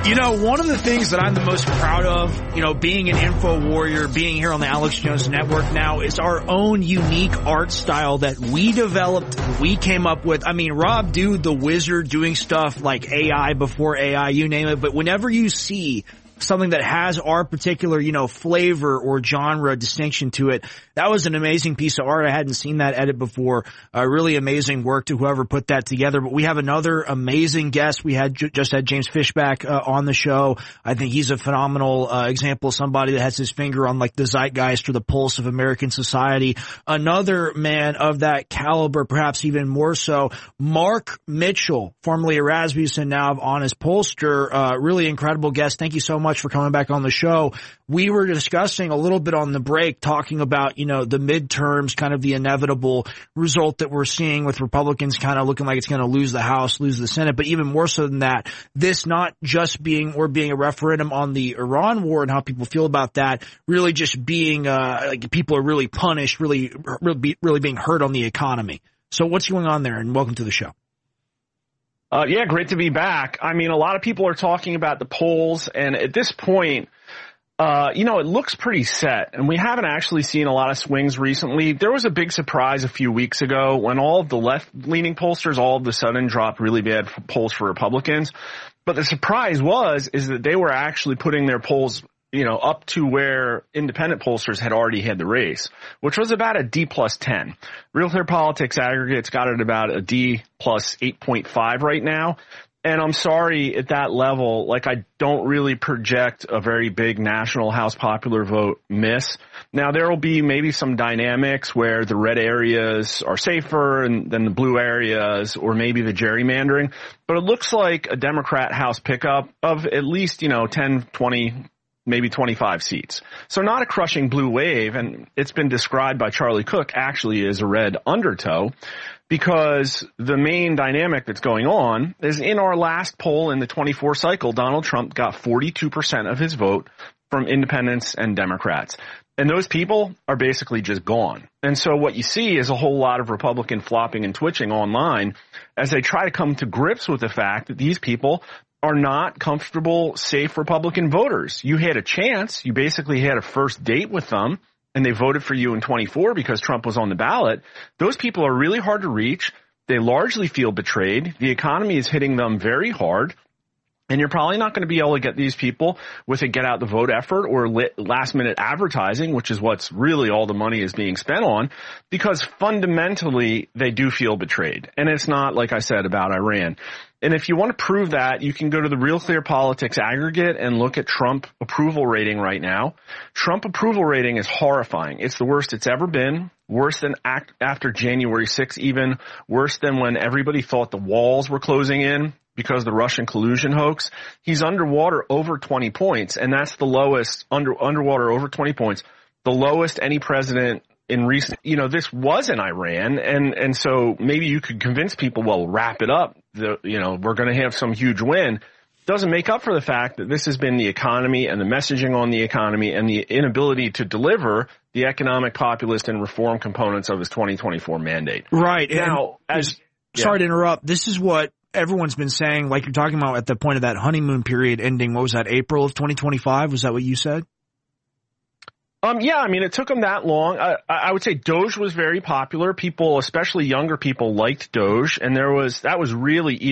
You know, one of the things that I'm the most proud of, you know, being an info warrior, being here on the Alex Jones Network now, is our own unique art style that we developed, we came up with. I mean, Rob Dude, the wizard, doing stuff like AI before AI, you name it. But whenever you see something that has our particular, you know, flavor or genre distinction to it, that was an amazing piece of art. I hadn't seen that edit before. Really amazing work to whoever put that together. But we have another amazing guest. We had just had James Fishback on the show. I think he's a phenomenal example of somebody that has his finger on like the zeitgeist or the pulse of American society. Another man of that caliber, perhaps even more so, Mark Mitchell, formerly a Rasmussen, now of Honest Pollster. Really incredible guest. Thank you so much for coming back on the show. We were discussing a little bit on the break, talking about, you know, the midterms, kind of the inevitable result that we're seeing with Republicans kind of looking like it's going to lose the House, lose the Senate, but even more so than that, this not just being a referendum on the Iran war and how people feel about that, really just being, like people are really punished, really being hurt on the economy. So what's going on there? And welcome to the show. Yeah, great to be back. I mean, a lot of people are talking about the polls, and at this point, you know, it looks pretty set, and we haven't actually seen a lot of swings recently. There was a big surprise a few weeks ago when all of the left-leaning pollsters all of a sudden dropped really bad polls for Republicans. But the surprise is that they were actually putting their polls, you know, up to where independent pollsters had already had the race, which was about a D plus 10. Real Clear Politics aggregates got it about a D plus 8.5 right now. And I'm sorry, at that level, like, I don't really project a very big national House popular vote miss. Now, there will be maybe some dynamics where the red areas are safer than the blue areas, or maybe the gerrymandering. But it looks like a Democrat House pickup of at least, you know, 10, 20, maybe 25 seats. So not a crushing blue wave, and it's been described by Charlie Cook actually as a red undertow, because the main dynamic that's going on is in our last poll in the 24 cycle, Donald Trump got 42% of his vote from independents and Democrats. And those people are basically just gone. And so what you see is a whole lot of Republican flopping and twitching online as they try to come to grips with the fact that these people are not comfortable, safe Republican voters. You had a chance. You basically had a first date with them, and they voted for you in 24 because Trump was on the ballot. Those people are really hard to reach. They largely feel betrayed. The economy is hitting them very hard. And you're probably not going to be able to get these people with a get out the vote effort or last minute advertising, which is what's really all the money is being spent on, because fundamentally they do feel betrayed. And it's not, like I said, about Iran. And if you want to prove that, you can go to the Real Clear Politics aggregate and look at Trump approval rating right now. Trump approval rating is horrifying. It's the worst it's ever been, worse than after January 6th, even worse than when everybody thought the walls were closing in because of the Russian collusion hoax. He's underwater over 20 points, and that's the lowest, underwater over 20 points, the lowest any president in recent, you know, this was in Iran, and so maybe you could convince people, well, wrap it up, you know, we're going to have some huge win. Doesn't make up for the fact that this has been the economy and the messaging on the economy and the inability to deliver the economic, populist, and reform components of his 2024 mandate. Right. Now, sorry to interrupt, this is what everyone's been saying, like you're talking about at the point of that honeymoon period ending, what was that, April of 2025? Was that what you said? Yeah, I mean, it took them that long. I would say Doge was very popular. People, especially younger people, liked Doge, and that was really